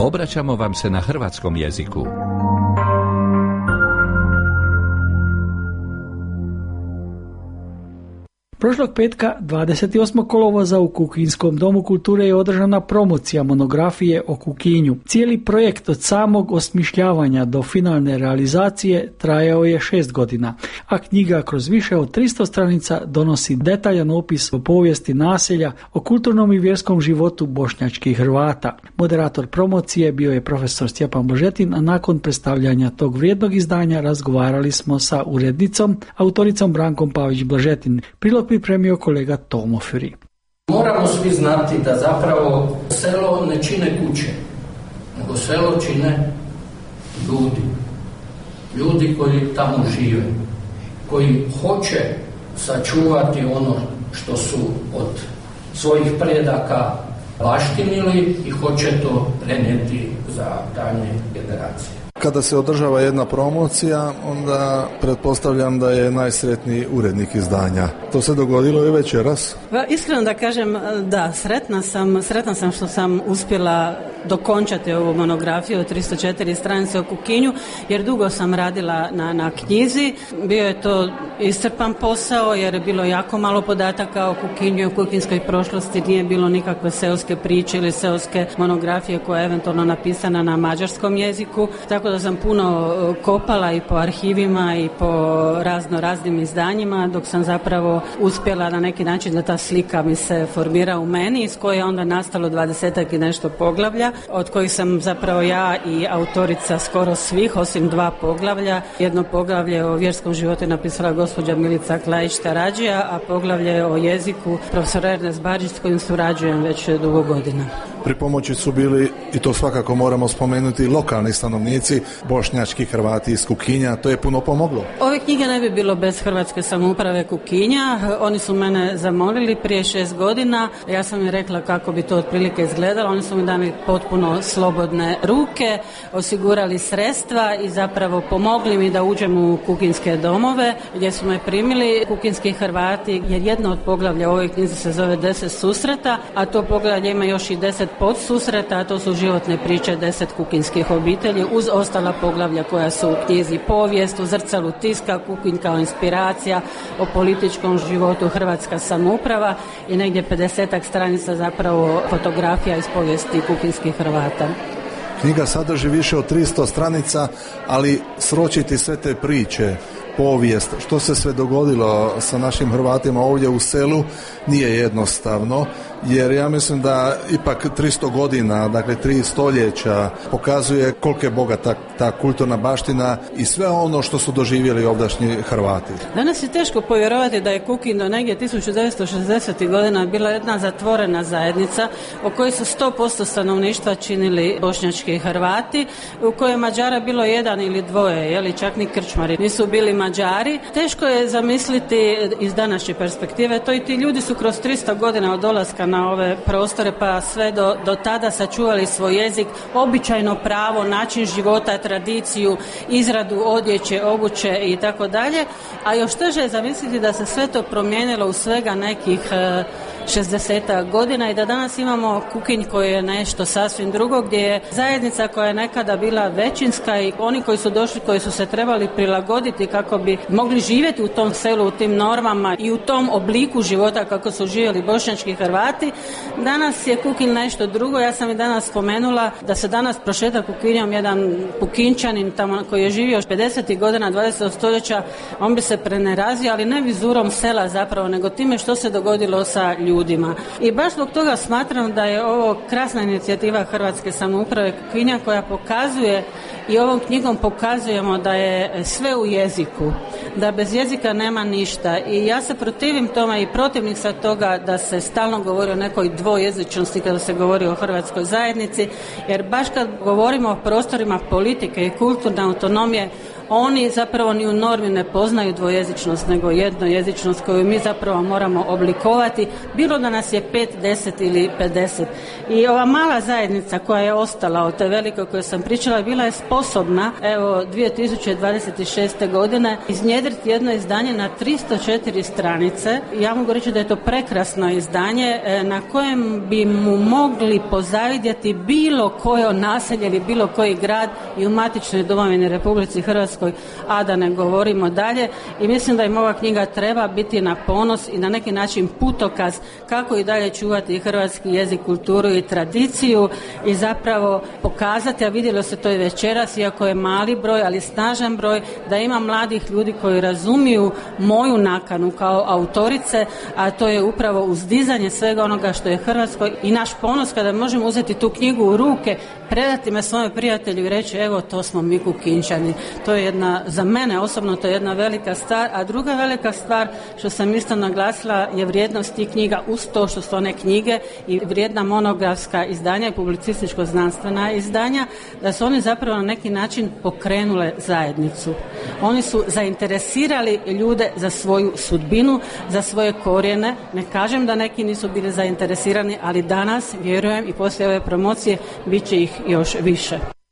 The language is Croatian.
Obraćamo vam se na hrvatskom jeziku. Prošlog petka, 28. kolovoza u Kukinskom domu kulture je održana promocija monografije o Kukinju. Cijeli projekt od samog osmišljavanja do finalne realizacije trajao je 6 godina, a knjiga kroz više od 300 stranica donosi detaljan opis o povijesti naselja, o kulturnom i vjerskom životu bošnjačkih Hrvata. Moderator promocije bio je profesor Stjepan Božetin, a nakon predstavljanja tog vrijednog izdanja razgovarali smo sa urednicom, autoricom Brankom Pavić-Blažetin. Prilog pripremio kolega Tomo Furi. Moramo svi znati da zapravo selo ne čine kuće, nego selo čine ljudi. Ljudi koji tamo žive, koji hoće sačuvati ono što su od svojih predaka baštinili i hoće to prenijeti za daljnje generacije. Kada se održava jedna promocija, onda pretpostavljam da je najsretniji urednik izdanja. To se dogodilo i večeras? Iskreno da kažem, da, sretna sam što sam uspjela dokončati ovu monografiju od 304 stranice o Kukinju, jer dugo sam radila na knjizi. Bio je to iscrpan posao, jer je bilo jako malo podataka o Kukinju i o kukinskoj prošlosti, nije bilo nikakve seoske priče ili seoske monografije koja je eventualno napisana na mađarskom jeziku, tako da sam puno kopala i po arhivima i po raznim izdanjima, dok sam zapravo uspjela na neki način da ta slika mi se formira u meni, iz koje je onda nastalo 20 i nešto poglavlja, od kojih sam zapravo ja i autorica skoro svih, osim 2 poglavlja. Jedno poglavlje o vjerskom životu je napisala gospođa Milica Klajić-Tarađija, a poglavlje o jeziku profesor Ernest Badžić, s kojim surađujem već dugo godina. Pri pomoći su bili, i to svakako moramo spomenuti, lokalni stanovnici, bošnjački Hrvati iz Kukinja. To je puno pomoglo. Ove knjige ne bi bilo bez Hrvatske samouprave Kukinja. Oni su mene zamolili prije 6 godina. Ja sam im rekla kako bi to otprilike izgledalo. Oni su mi dali potpuno slobodne ruke, osigurali sredstva i zapravo pomogli mi da uđem u kukinske domove gdje su me primili kukinski Hrvati, jer jedno od poglavlja u ovoj knjizi se zove 10 susreta, a to poglavlje ima još i 10 podsusreta, a to su životne priče 10 kukinskih obitelji, uz ostala poglavlja koja su u knjizi: povijest, u zrcalu tiska, Kukinj kao inspiracija, o političkom životu, hrvatska samouprava i negdje 50 stranica zapravo fotografija iz povijesti kukinskih Hrvata. Knjiga sadrži više od 300 stranica, ali sročiti sve te priče, povijest, što se sve dogodilo sa našim Hrvatima ovdje u selu nije jednostavno, jer ja mislim da ipak 300 godina, dakle 3 stoljeća pokazuje koliko je bogata ta kulturna baština i sve ono što su doživjeli ovdašnji Hrvati. Danas je teško povjerovati da je Kukin do negdje 1960. godina bila jedna zatvorena zajednica u kojoj su 100% stanovništva činili bošnjački Hrvati, u kojoj Mađara bilo 1 ili 2, čak ni krčmari nisu bili Mađari. Teško je zamisliti iz današnje perspektive, to i ti ljudi su kroz 300 godina od dolaska na ove prostore pa sve do tada sačuvali svoj jezik, običajno pravo, način života, tradiciju, izradu odjeće, obuće i tako dalje, a još teže je zamisliti da se sve to promijenilo u svega nekih 60 godina i da danas imamo Kukinj koji je nešto sasvim drugo, gdje je zajednica koja je nekada bila većinska i oni koji su došli, koji su se trebali prilagoditi kako bi mogli živjeti u tom selu, u tim normama i u tom obliku života kako su živjeli bošnjački Hrvati. Danas je Kukinj nešto drugo. Ja sam i danas spomenula da se danas prošeta Kukinjom jedan Kukinčanin tamo koji je živio 50. godina 20. stoljeća, on bi se prenerazio, ali ne vizurom sela zapravo, nego time što se dogodilo sa ljudima. I baš zbog toga smatram da je ovo krasna inicijativa Hrvatske samouprave Kukinja koja pokazuje, i ovom knjigom pokazujemo da je sve u jeziku, da bez jezika nema ništa. I ja se protivim tome i protivnik sa toga da se stalno govori o nekoj dvojezičnosti kada se govori o hrvatskoj zajednici, jer baš kad govorimo o prostorima politike i kulturne autonomije, oni zapravo ni u normi ne poznaju dvojezičnost, nego jednojezičnost koju mi zapravo moramo oblikovati, bilo da nas je 5, 10 ili 50. I ova mala zajednica koja je ostala od te velike o kojoj sam pričala, bila je sposobna, evo, 2026. godine iznjedriti jedno izdanje na 304 stranice. Ja mogu reći da je to prekrasno izdanje na kojem bi mu mogli pozavidjeti bilo koje naselje ili bilo koji grad i u matičnoj domovini Republici Hrvatskoj, a da ne govorimo dalje. I mislim da im ova knjiga treba biti na ponos i na neki način putokaz kako i dalje čuvati hrvatski jezik, kulturu i tradiciju i zapravo pokazati, a vidjelo se to i večeras, iako je mali broj, ali snažan broj, da ima mladih ljudi koji razumiju moju nakanu kao autorice, a to je upravo uzdizanje svega onoga što je hrvatsko i naš ponos kada možemo uzeti tu knjigu u ruke, predati me svome prijatelju i reći evo to smo mi Kukinčani. To je jedna, za mene osobno to je jedna velika stvar, a druga velika stvar što sam isto naglasila je vrijednost tih knjiga uz to što su one knjige i vrijedna monografska izdanja i publicističko-znanstvena izdanja, da su oni zapravo na neki način pokrenule zajednicu. Oni su zainteresirali ljude za svoju sudbinu, za svoje korijene. Ne kažem da neki nisu bili zainteresirani, ali danas, vjerujem, i poslije ove promocije bit će ih još više.